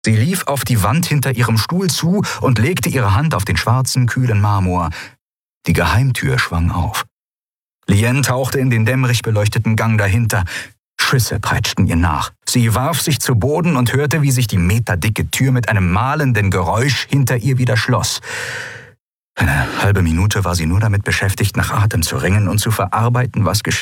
Sie lief auf die Wand hinter ihrem Stuhl zu und legte ihre Hand auf den schwarzen, kühlen Marmor. Die Geheimtür schwang auf. Lien tauchte in den dämmerig beleuchteten Gang dahinter. Schüsse peitschten ihr nach. Sie warf sich zu Boden und hörte, wie sich die meterdicke Tür mit einem mahlenden Geräusch hinter ihr wieder schloss. Eine halbe Minute war sie nur damit beschäftigt, nach Atem zu ringen und zu verarbeiten, was geschehen